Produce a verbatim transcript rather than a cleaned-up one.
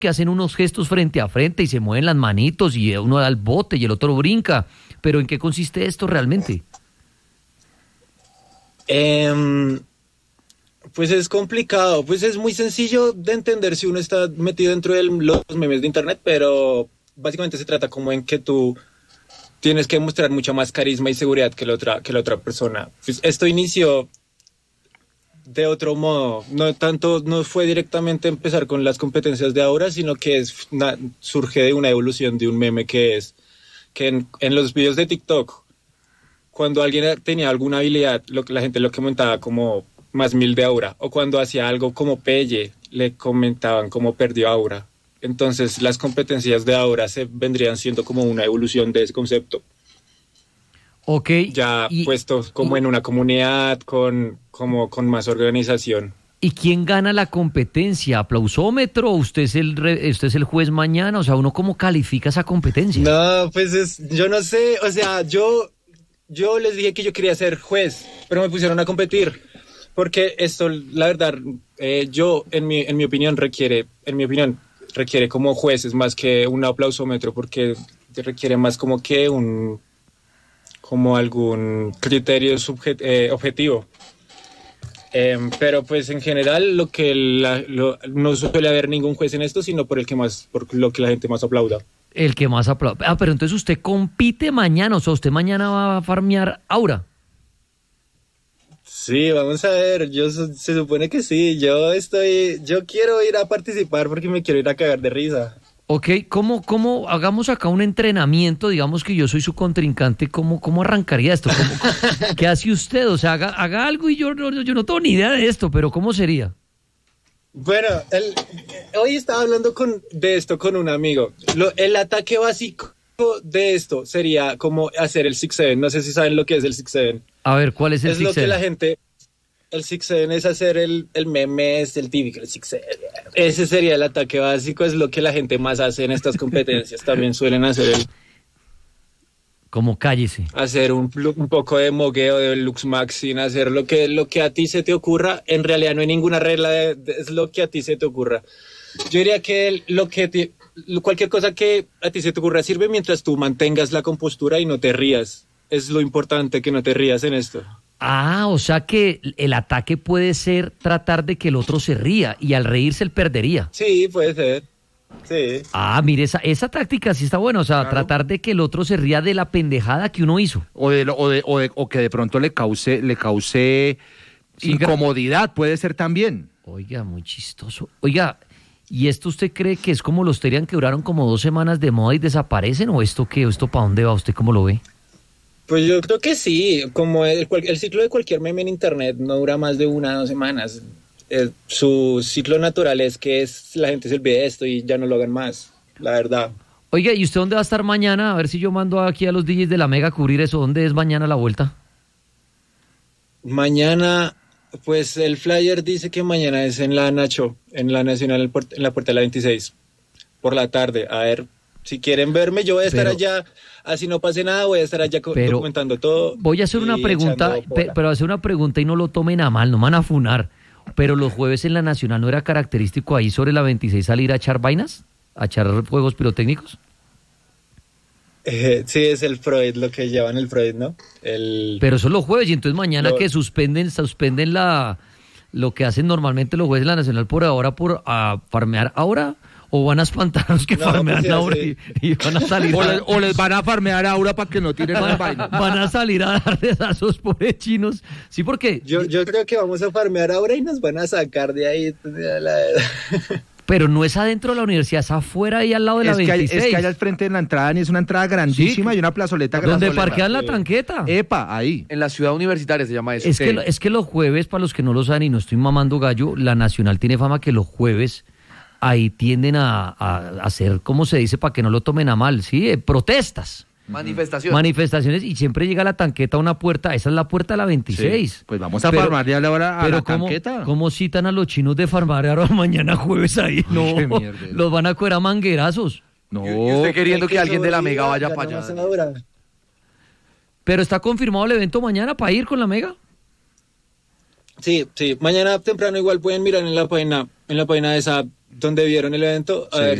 que hacen unos gestos frente a frente y se mueven las manitos y uno da el bote y el otro brinca. Pero ¿en qué consiste esto realmente? Eh, pues es complicado, pues es muy sencillo de entender si uno está metido dentro de los memes de internet, pero básicamente se trata como en que tú tienes que mostrar mucha más carisma y seguridad que la otra, que la otra persona. Pues esto inició de otro modo, no tanto, no fue directamente empezar con las competencias de ahora, sino que es una, surge de una evolución de un meme que es que en, en los videos de TikTok, cuando alguien tenía alguna habilidad, lo que la gente lo comentaba como más mil de aura, o cuando hacía algo como pelle, le comentaban como perdió aura. Entonces las competencias de aura se vendrían siendo como una evolución de ese concepto. Ok. Ya y, puestos como y, en una comunidad con, como, con más organización. ¿Y quién gana la competencia? ¿Aplausómetro? ¿Usted es el re, usted es el juez mañana? O sea, ¿uno cómo califica esa competencia? No, pues es, yo no sé, o sea, yo, yo les dije que yo quería ser juez, pero me pusieron a competir. Porque esto, la verdad, eh, yo, en mi, en mi opinión, requiere, en mi opinión, requiere como jueces más que un aplausómetro, porque requiere más como que un... como algún criterio subjet, eh, objetivo. Eh, pero pues en general lo que la, lo, no suele haber ningún juez en esto, sino por el que más, por lo que la gente más aplauda. El que más aplauda. Ah, pero entonces usted compite mañana, o sea, usted mañana va a farmear aura. Sí, vamos a ver, yo se supone que sí, yo estoy, yo quiero ir a participar porque me quiero ir a cagar de risa. Ok, ¿cómo, cómo hagamos acá un entrenamiento? Digamos que yo soy su contrincante, ¿cómo, cómo arrancaría esto? ¿Cómo, ¿Qué hace usted? O sea, haga, haga algo y yo, yo, yo no tengo ni idea de esto, pero ¿cómo sería? Bueno, el, hoy estaba hablando con, de esto con un amigo. Lo, el ataque básico de esto sería como hacer el six seven. No sé si saben lo que es el six seven. A ver, ¿cuál es el es six seven? Es lo que la gente... El six seven es hacer el, el meme, es el típico el six seven. Ese sería el ataque básico, es lo que la gente más hace en estas competencias. También suelen hacer el... Como cállese. Hacer un, un poco de mogueo de Lux Max sin hacer lo que, lo que a ti se te ocurra. En realidad no hay ninguna regla, de, de, es lo que a ti se te ocurra. Yo diría que lo que te, cualquier cosa que a ti se te ocurra sirve mientras tú mantengas la compostura y no te rías. Es lo importante, que no te rías en esto. Ah, o sea que el ataque puede ser tratar de que el otro se ría y al reírse él perdería. Sí, puede ser. Sí. Ah, mire, esa, esa táctica sí está buena, o sea, claro. Tratar de que el otro se ría de la pendejada que uno hizo. O de, o de, o de o que de pronto le cause, le cause incomodidad, puede ser también. Oiga, muy chistoso. Oiga, ¿y esto usted cree que es como los Terian que duraron como dos semanas de moda y desaparecen? ¿O esto qué? ¿O esto para dónde va? ¿Usted cómo lo ve? Pues yo creo que sí, como el, el ciclo de cualquier meme en internet no dura más de una o dos semanas. Eh, su ciclo natural es que es, la gente se olvide de esto y ya no lo hagan más, la verdad. Oiga, ¿y usted dónde va a estar mañana? A ver si yo mando aquí a los D Js de la Mega a cubrir eso. ¿Dónde es mañana la vuelta? Mañana, pues el flyer dice que mañana es en la Nacho, en la Nacional, en la Puerta de la veintiséis, por la tarde. A ver, si quieren verme, yo voy a estar pero, allá, así no pase nada, voy a estar allá pero, documentando todo. Voy a hacer una pregunta, pe, pero hacer una pregunta y no lo tomen a mal, no me van a funar. Pero los jueves en la Nacional, ¿no era característico ahí sobre la veintiséis salir a echar vainas? ¿A echar fuegos pirotécnicos? Eh, sí, es el Freud, lo que llevan el Freud, ¿no? El... Pero son los jueves, y entonces mañana lo... que suspenden, suspenden la lo que hacen normalmente los jueves en la Nacional por ahora, por a farmear ahora, o van a espantar a los que no, farmean pues ahora y, y van a salir o, a... les, o les van a farmear ahora para que no tiren más vaina. Van a salir a dar dedazos por chinos. Sí, porque yo, yo creo que vamos a farmear ahora y nos van a sacar de ahí. Pero no es adentro de la universidad, es afuera ahí al lado de la es veintiséis. Que hay, es que hay al frente de la entrada, y es una entrada grandísima, sí, y una plazoleta grande. Donde parquean la tanqueta. Epa, ahí. En la ciudad universitaria se llama eso. Es, sí. que, es que los jueves, para los que no lo saben y no estoy mamando gallo, la Nacional tiene fama que los jueves ahí tienden a, a hacer, ¿cómo se dice? Para que no lo tomen a mal, ¿sí? Eh, protestas. Manifestaciones. Manifestaciones y siempre llega la tanqueta a una puerta, esa es la puerta de la veintiséis. Sí, pues vamos a pero, farmarearle ahora a pero la ¿cómo, tanqueta. ¿Cómo citan a los chinos de farmarear ahora mañana jueves ahí? No, Uy, los van a coger a manguerazos. No. Y usted queriendo que, que alguien de la Mega vaya para allá. Pero está confirmado el evento mañana para ir con la Mega. Sí, sí, mañana temprano igual pueden mirar en la página, en la página de esa donde vieron el evento, a Sí. ver